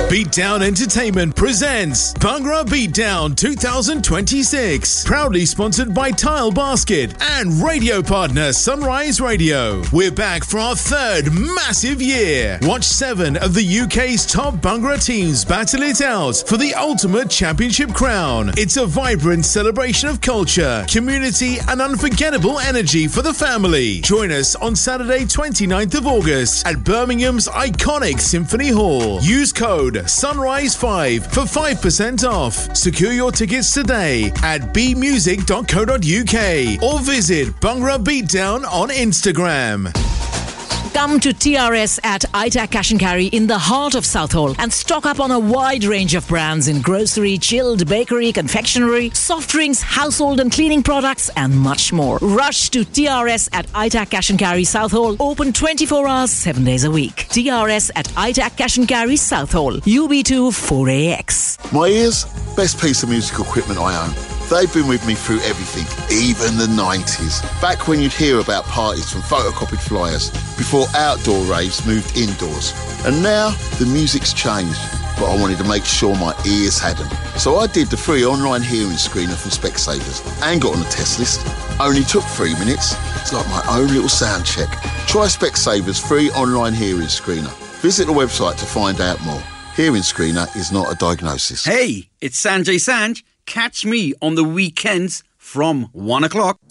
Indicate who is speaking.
Speaker 1: Beatdown Entertainment presents Bhangra Beatdown 2026. Proudly sponsored by Tile Basket and radio partner Sunrise Radio. We're back for our third massive year. Watch 7 of the UK's top Bhangra teams battle it out for the ultimate championship crown. It's a vibrant celebration of culture, community and unforgettable energy for the family. Join us on Saturday 29th of August at Birmingham's iconic Symphony Hall. Use code Sunrise5 for 5% off. Secure your tickets today at bmusic.co.uk or visit Bhangra Beatdown on Instagram.
Speaker 2: Come to TRS at ITAC Cash and Carry in the heart of Southall and stock up on a wide range of brands in grocery, chilled, bakery, confectionery, soft drinks, household and cleaning products and much more. Rush to TRS at ITAC Cash and Carry Southall, open 24 hours, 7 days a week. TRS at ITAC Cash and Carry Southall, UB2 4AX.
Speaker 3: My ears, best piece of musical equipment I own. They've been with me through everything, even the 90s. Back when you'd hear about parties from photocopied flyers, before outdoor raves moved indoors. And now, the music's changed, but I wanted to make sure my ears had them. So I did the free online hearing screener from Specsavers and got on the test list. Only took 3 minutes. It's like my own little sound check. Try Specsavers free online hearing screener. Visit the website to find out more. Hearing screener is not a diagnosis.
Speaker 4: Hey, it's Sanjay Sanj. Catch me on the weekends from 1 o'clock.